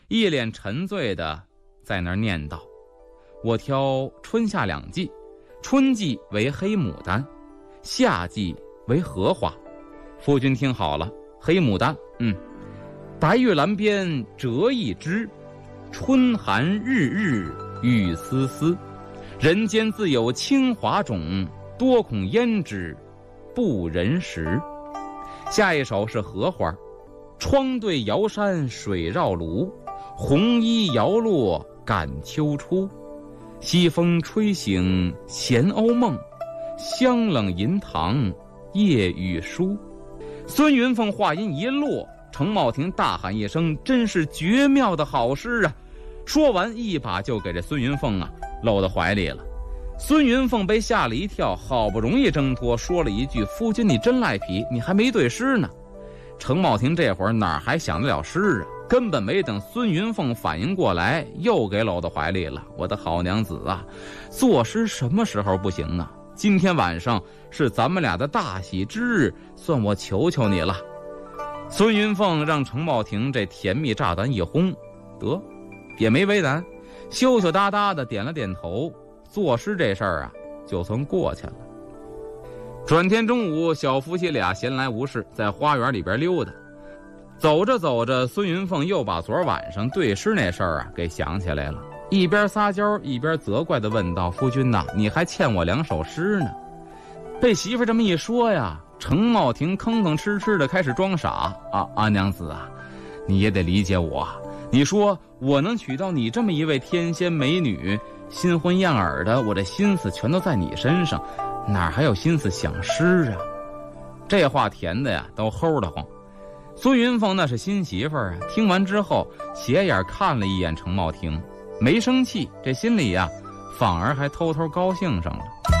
一脸沉醉的在那儿念叨：我挑春夏两季，春季为黑牡丹，夏季为荷花。夫君听好了，黑牡丹，白玉兰边折一枝，春寒日日雨丝丝，人间自有清华种，多恐胭脂不人识。下一首是荷花，窗对瑶山水绕炉，红衣摇落赶秋初，西风吹醒闲鸥梦，香冷银堂夜雨疏。孙云凤话音一落，程茂廷大喊一声：真是绝妙的好诗啊！说完一把就给这孙云凤搂到怀里了。孙云凤被吓了一跳，好不容易挣脱，说了一句：夫君你真赖皮，你还没对诗呢。程茂廷这会儿哪还想得了诗啊，根本没等孙云凤反应过来，又给搂到怀里了。我的好娘子啊，作诗什么时候不行啊？今天晚上是咱们俩的大喜之日，算我求求你了。孙云凤让程茂廷这甜蜜炸弹一轰，得也没为难，羞羞答答的点了点头。作诗这事儿就算过去了。转天中午，小夫妻俩闲来无事，在花园里边溜达。走着走着，孙云凤又把昨晚上对诗那事儿给想起来了，一边撒娇一边责怪地问道：夫君你还欠我2首诗呢。被媳妇这么一说呀，程茂廷吭吭哧哧的开始装傻。阿娘子啊，你也得理解我。你说我能娶到你这么一位天仙美女，新婚燕尔的，我这心思全都在你身上，哪还有心思想诗啊？这话甜的都齁得慌。孙云凤那是新媳妇儿听完之后斜眼看了一眼程茂廷，没生气，这心里反而还偷偷高兴上了。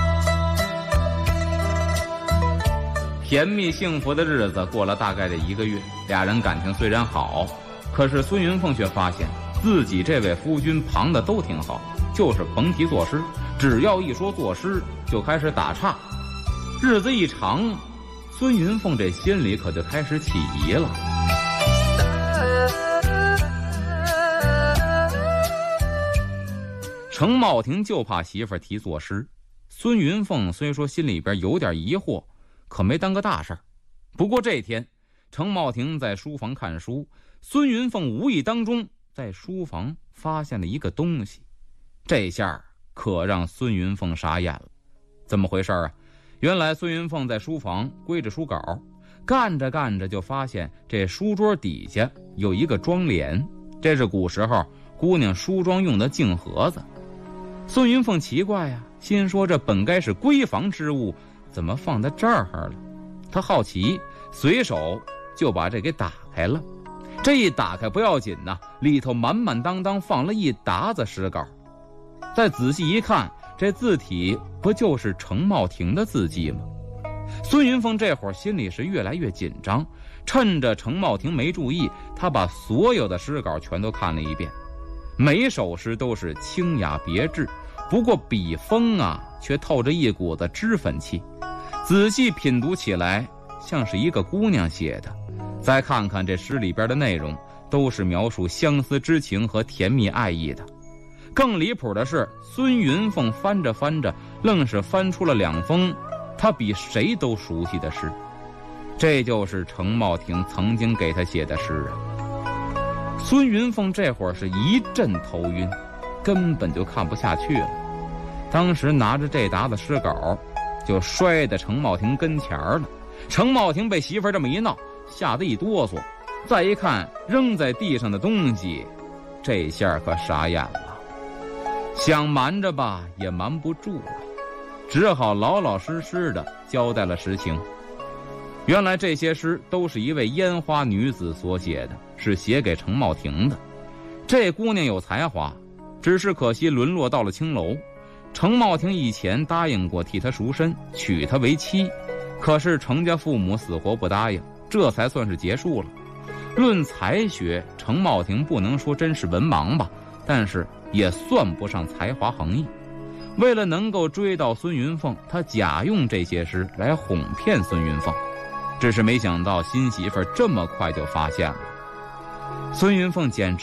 甜蜜幸福的日子过了大概这1个月，俩人感情虽然好，可是孙云凤却发现自己这位夫君旁的都挺好，就是甭提作诗，只要一说作诗就开始打岔。日子一长，孙云凤这心里可就开始起疑了。程茂廷就怕媳妇儿提作诗，孙云凤虽说心里边有点疑惑，可没当个大事儿。不过这天程茂廷在书房看书，孙云凤无意当中在书房发现了一个东西，这下可让孙云凤傻眼了。怎么回事啊？原来孙云凤在书房归着书稿，干着干着就发现这书桌底下有一个妆帘，这是古时候姑娘梳妆用的镜盒子。孙云凤奇怪心说这本该是闺房之物，怎么放在这儿了？她好奇，随手就把这给打开了。这一打开不要紧里头满满当当放了一沓子诗稿。再仔细一看，这字体不就是程茂廷的字迹吗？孙云凤这会儿心里是越来越紧张，趁着程茂廷没注意，他把所有的诗稿全都看了一遍。每首诗都是清雅别致，不过笔锋却透着一股子脂粉气，仔细品读起来像是一个姑娘写的。再看看这诗里边的内容，都是描述相思之情和甜蜜爱意的。更离谱的是，孙云凤翻着翻着，愣是翻出了2封他比谁都熟悉的诗。这就是程茂廷曾经给他写的诗孙云凤这会儿是一阵头晕，根本就看不下去了。当时拿着这沓子诗稿就摔在程茂廷跟前了。程茂廷被媳妇儿这么一闹，吓得一哆嗦，再一看扔在地上的东西，这下可傻眼了。想瞒着吧也瞒不住只好老老实实的交代了实情。原来这些诗都是一位烟花女子所写的，是写给程茂廷的。这姑娘有才华，只是可惜沦落到了青楼。程茂廷以前答应过替她赎身，娶她为妻，可是程家父母死活不答应，这才算是结束了。论才学，程茂廷不能说真是文盲吧，但是也算不上才华横溢。为了能够追到孙云凤，他假用这些诗来哄骗孙云凤，只是没想到新媳妇这么快就发现了。孙云凤简直